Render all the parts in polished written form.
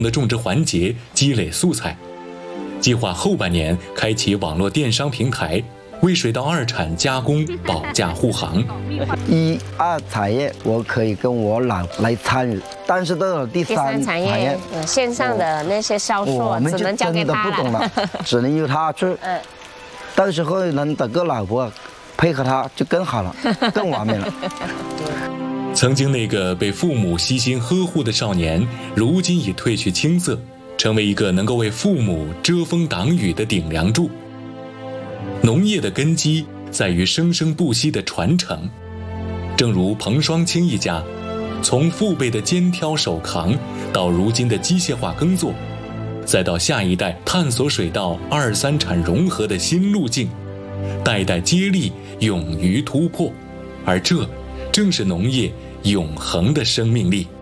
的种植环节积累素材，计划后半年开启网络电商平台，为水稻二产加工保驾护航。 1、2产业我可以跟我老来参与，但是到了第三产业， 线上的那些销售我们只能交给他不懂了，只能由他去。到时候能找个老婆配合他就更好了，更完美了。 曾经那个被父母悉心呵护的少年，如今已褪去青涩，成为一个能够为父母遮风挡雨的顶梁柱。农业的根基在于生生不息的传承，正如彭双清一家，从父辈的肩挑手扛，到如今的机械化耕作，再到下一代探索水稻2、3产融合的新路径，代代接力，勇于突破，而这正是农业永恒的生命力。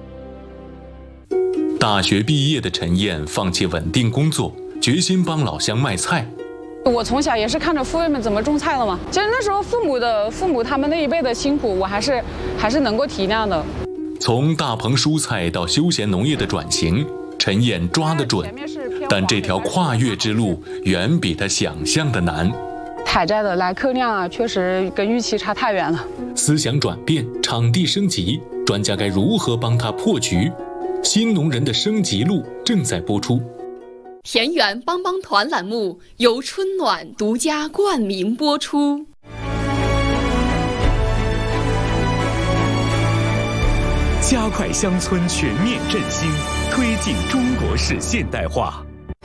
大学毕业的陈燕放弃稳定工作，决心帮老乡卖菜。 我从小也是看着父辈们怎么种菜的嘛，其实那时候父母他们那一辈的辛苦，我还是能够体谅的。 从大棚蔬菜到休闲农业的转型，陈燕抓得准，但这条跨越之路远比他想象的难。 采摘的来客量确实跟预期差太远了。 思想转变，场地升级，专家该如何帮他破局？新农人的升级路正在播出。 田园帮帮团栏目由春暖独家冠名播出。 加快乡村全面振兴，推进中国式现代化。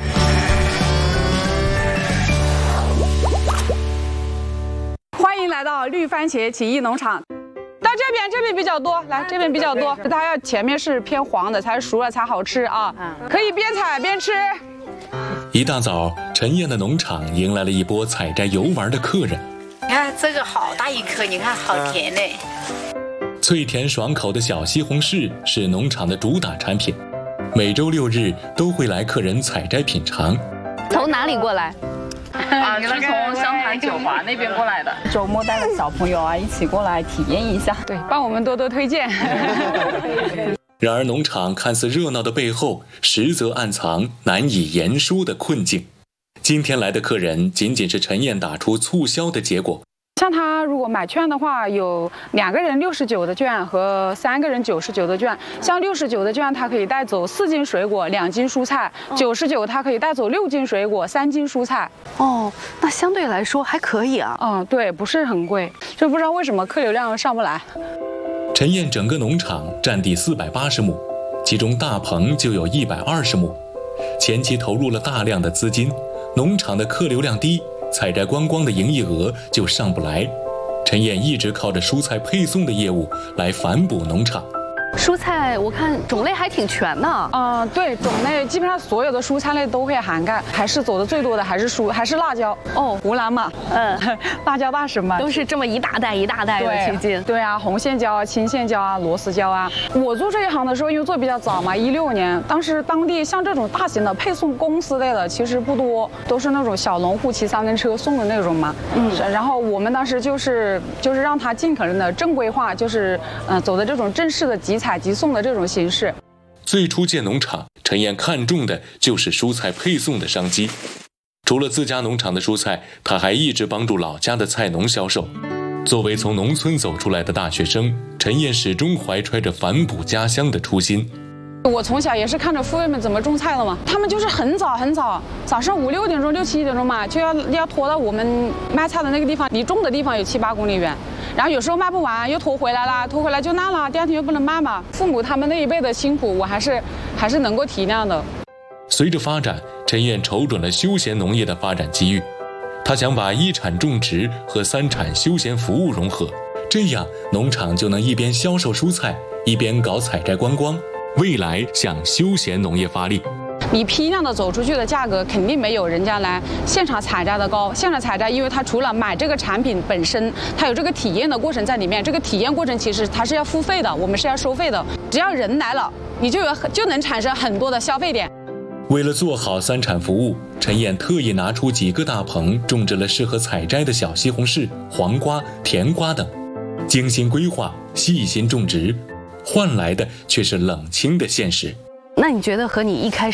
欢迎来到绿番茄起义农场。到这边比较多，来这边比较多。它要前面是偏黄的，才熟了才好吃啊！可以边采边吃。 一大早，陈燕的农场迎来了一波采摘游玩的客人。 你看这个好大一颗，你看好甜嘞！ 脆甜爽口的小西红柿是农场的主打产品，每周6日都会来客人采摘品尝。 从哪里过来？ 是从湘潭九华那边过来的。周末带着小朋友一起过来体验一下，对，帮我们多多推荐。 然而，农场看似热闹的背后，实则暗藏难以言说的困境。今天来的客人仅仅是陈燕打出促销的结果。 像他如果买券的话，有2个人69的券和3个人99的券。像69的券，他可以带走4斤水果、2斤蔬菜；99他可以带走6斤水果、3斤蔬菜。 哦，那相对来说还可以啊。 对，不是很贵，就不知道为什么客流量上不来。 陈燕整个农场占地480亩，其中大棚就有120亩。前期投入了大量的资金，农场的客流量低，采摘观光的营业额就上不来。陈燕一直靠着蔬菜配送的业务来反哺农场。 蔬菜我看种类还挺全的。 对，种类基本上所有的蔬菜类都会涵盖，还是走的最多的还是辣椒。湖南嘛，辣椒大省嘛， 都是这么一大袋一大袋的去进。 对啊，红线椒、青线椒、螺丝椒啊。我做这一行的时候，因为做比较早嘛，16年，当时当地像这种大型的配送公司类的其实不多，都是那种小农户骑3轮车送的那种嘛。然后我们当时就是让它尽可能的正规化，就是走的这种正式的集采集送的这种形式。 最初建农场，陈燕看重的就是蔬菜配送的商机。除了自家农场的蔬菜，他还一直帮助老家的菜农销售。作为从农村走出来的大学生，陈燕始终怀揣着反哺家乡的初心。 我从小也是看着父辈们怎么种菜的嘛，他们就是很早，早上5、6点钟、6、7点钟嘛，就要拖到我们卖菜的那个地方，离种的地方有7、8公里远。然后有时候卖不完又拖回来了，拖回来就烂了，第2天又不能卖嘛。父母他们那一辈的辛苦，我还是能够体谅的。 随着发展，陈燕瞅准了休闲农业的发展机遇，他想把1产种植和3产休闲服务融合，这样农场就能一边销售蔬菜，一边搞采摘观光，未来向休闲农业发力。 你批量的走出去的价格肯定没有人家来现场采摘的高。现场采摘，因为它除了买这个产品本身，它有这个体验的过程在里面。这个体验过程其实它是要付费的，我们是要收费的。只要人来了，你就能产生很多的消费点。 为了做好3产服务，陈燕特意拿出几个大棚，种植了适合采摘的小西红柿、黄瓜、甜瓜等，精心规划，细心种植，换来的却是冷清的现实。 那你觉得和你一开始